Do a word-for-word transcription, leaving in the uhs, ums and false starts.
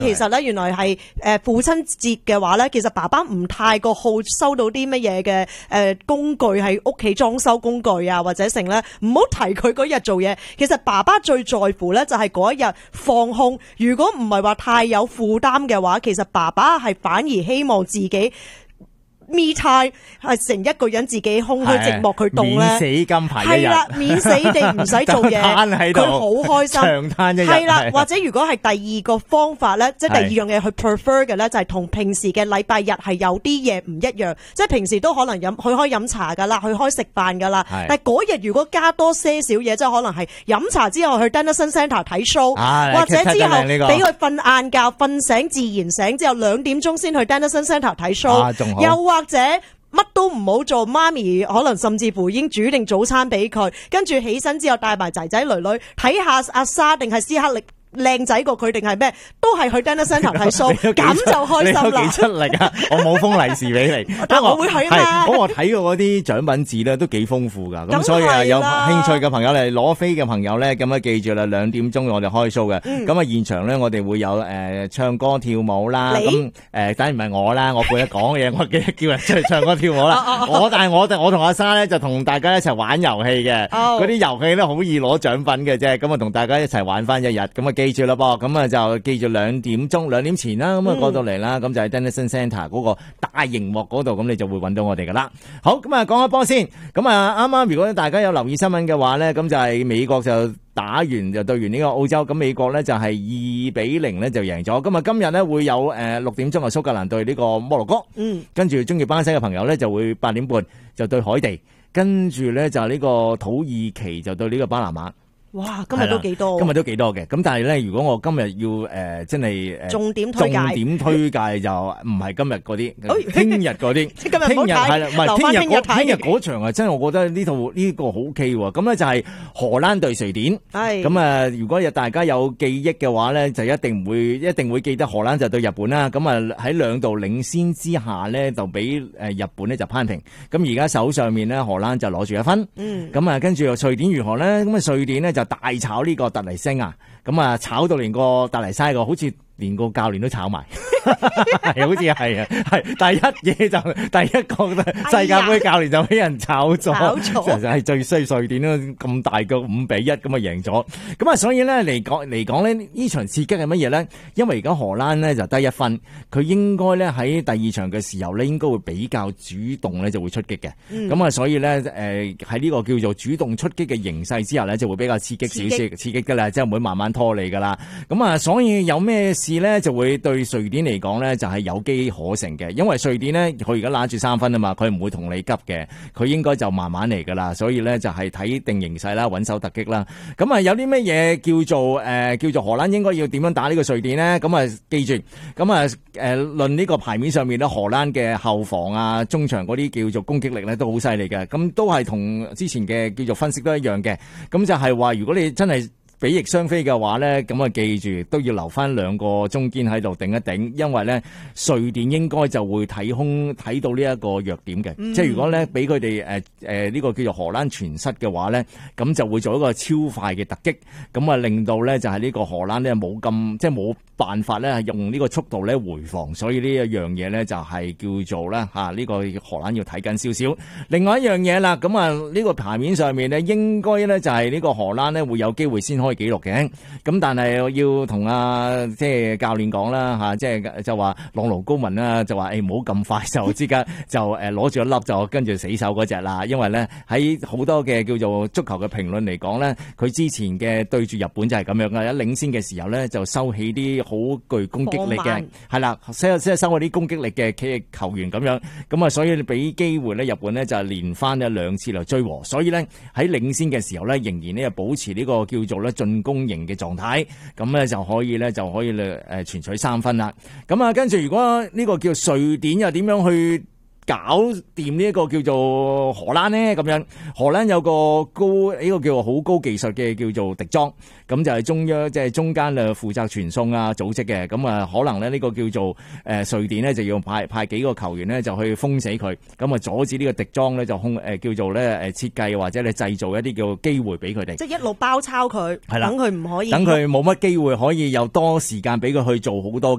其實咧，原來係誒父親節嘅話咧，其實爸爸唔太過好收到啲乜嘢嘅誒工具喺屋企裝修工具啊，或者成咧，唔好提佢嗰日做嘢。其實爸爸最在乎咧就係嗰一日放空。如果唔係話太有負擔嘅話，其實爸爸係反而希望自己me time 係成一個人自己空虛寂寞佢凍咧， 免死金牌一日， 係啦，免死地唔使做嘢，佢好開心， 長嘆一日， 係啦。或者如果係第二個方法咧，即係第二樣嘢去 prefer 嘅咧，就係同平時嘅禮拜日係有啲嘢唔一樣。即係平時都可能飲，佢可以飲茶噶啦，佢可以食飯噶啦。但係嗰日如果加多些少嘢，即係可能係飲茶之後去 Dennison Centre 睇 show， 啊、 或者之後俾佢瞓晏覺，瞓醒自然醒之後兩點鐘先去 Dennison Centre 睇 show， 啊、 又或者乜都唔好做，媽咪可能甚至乎已經煮定早餐俾佢，跟住起身之後帶埋仔仔女女睇下阿莎定係斯克力靚仔過佢定係咩，都係去 Dennison Centre 睇 show， 咁就開心啦。 你都幾出力啊！我冇封利是俾你， 但我會去啊嘛。 咁我睇過嗰啲獎品紙咧都幾豐富噶，咁所以啊有興趣嘅朋友嚟攞飛嘅朋友咧，咁啊記住啦，兩點鐘我哋開 show 嘅，咁啊、嗯、現場咧我哋會有誒、呃、唱歌跳舞啦，咁誒當然唔係我啦，我記得講嘢，我記得叫人出嚟唱歌跳舞啦。我但係我我同阿莎咧就同大家一齊玩遊戲嘅，嗰啲遊戲咧好易攞獎品嘅啫，咁啊同大家一齊玩翻一日，咁啊。記住啦噃，咁啊就記住兩點鐘兩點前啦，咁啊過到嚟啦，咁、嗯、就喺 Dennison Centre 嗰個大熒幕嗰度，咁你就會揾到我哋噶啦。好，咁啊講一波先，咁啊啱啱如果大家有留意新聞嘅話咧，咁就係美國就打完就對完呢個澳洲，咁美國咧就係二比零咧就贏咗。咁啊今日咧會有誒六點鐘啊蘇格蘭對呢個摩洛哥，嗯，跟住中意巴西嘅朋友咧就會八點半就對海地，跟住咧就係呢個土耳其就對呢個巴拿馬。 哇！今日都幾多， 今日都幾多嘅。咁但係咧，如果我今日要誒、呃，真係誒，重點推介，重點推介就唔係今日嗰啲，聽日嗰啲。今日聽日係啦，唔係聽日嗰聽日嗰場啊，真係我覺得呢套呢個好 OK 喎。咁咧就係荷蘭對瑞典。係咁啊！如果有大家有記憶嘅話咧，就一定會一定會記得荷蘭就對日本啦。咁啊喺兩度領先之下咧，就俾誒日本咧就攀平。咁而家手上面咧，荷蘭就攞住一分。嗯。咁啊，跟住瑞典如何咧？咁啊，瑞典咧就大炒呢個特尼斯啊，咁啊炒到連個特尼斯個好似連個教練都炒埋，係好似係啊，係第一嘢就第一個世界盃教練就俾人炒咗，炒咗，實在係最衰瑞典啦，咁大個五比一咁啊贏咗，咁啊所以咧嚟講嚟講咧呢場刺激係乜嘢咧？因為而家荷蘭咧就得一分，佢應該咧喺第二場嘅時候咧應該會比較主動咧就會出擊嘅，咁、嗯、啊所以咧誒喺呢個叫做主動出擊嘅形勢之下咧就會比較刺激少少，刺激噶啦，即係唔會慢慢拖你噶啦，咁啊所以有咩事咧就會對瑞典嚟講咧就係有機可乘嘅，因為瑞典咧佢而家攬住三分啊嘛，佢唔會同你急嘅，佢應該就慢慢嚟噶啦，所以咧就係睇定形勢啦，穩守突擊啦。咁啊有啲咩嘢叫做誒、呃、叫做荷蘭應該要點樣打呢個瑞典咧？咁啊記住，咁啊誒論呢個牌面上面咧，荷蘭嘅後防啊、中場嗰啲叫做攻擊力咧都好犀利嘅，咁都係同之前嘅叫做分析都一樣嘅。咁就係話如果你真係比翼雙飛嘅話咧，咁啊記住都要留翻兩個中堅喺度頂一頂，因為咧瑞典應該就會睇空睇到呢一個弱點嘅，嗯、即係如果咧俾佢哋誒誒呢個叫做荷蘭全失嘅話咧，咁就會做一個超快嘅突擊，咁啊令到咧就係呢個荷蘭咧冇咁即係冇辦法咧用呢個速度咧回防，所以呢一樣嘢咧就係叫做咧吓呢個荷蘭要睇緊少少。另外一樣嘢啦，咁啊呢個牌面上面咧應該咧就係呢個荷蘭咧會有機會先開紀錄嘅，咁但係要同啊即係教練講啦吓，即係就話朗奴高文啦，就話誒唔好咁快就之間就誒攞住一粒就跟住死守嗰隻啦，因為咧喺好多嘅叫做足球嘅評論嚟講咧，佢之前嘅對住日本就係咁樣嘅，一領先嘅時候咧就收起啲好具攻擊力嘅係啦，即係即係收起啲攻擊力嘅企球員咁樣，咁啊所以俾機會咧日本咧就係連翻一兩次嚟追和，所以咧喺領先嘅時候咧仍然咧保持呢個叫做咧進攻型嘅狀態，咁咧就可以咧就可以咧誒全取三分啦。咁啊跟住如果呢個叫瑞典又點樣去搞掂呢一個叫做荷蘭呢？咁樣荷蘭有個高呢、這個叫做好高技術嘅叫做迪莊，咁就係中央即係、就是、中間誒負責傳送啊組織嘅，咁啊可能咧呢個叫做誒、呃、瑞典呢，就要派派幾個球員呢，就去封死佢，咁啊阻止呢個迪莊咧就控誒、呃、叫做咧誒設計或者你製造一啲叫機會俾佢哋， 即係一路包抄佢， 係啦， 等佢唔可以， 等佢冇乜機會可以有多時間俾佢去做好多。